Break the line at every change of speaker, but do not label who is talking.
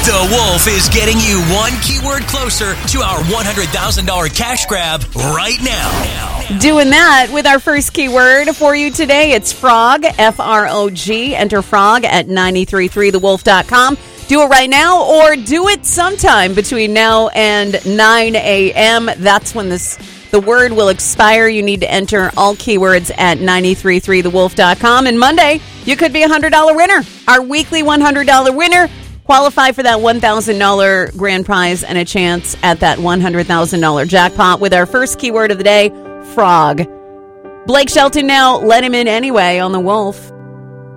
The Wolf is getting you one keyword closer to our $100,000 cash grab right now.
Doing that with our first keyword for you today. It's frog, F-R-O-G. Enter frog at 933thewolf.com. Do it right now or do it sometime between now and 9 a.m. That's when the word will expire. You need to enter all keywords at 933thewolf.com. And Monday, you could be a $100 winner. Our weekly $100 winner. Qualify for that $1,000 grand prize and a chance at that $100,000 jackpot with our first keyword of the day, frog. Blake Shelton now, let him in anyway on The Wolf.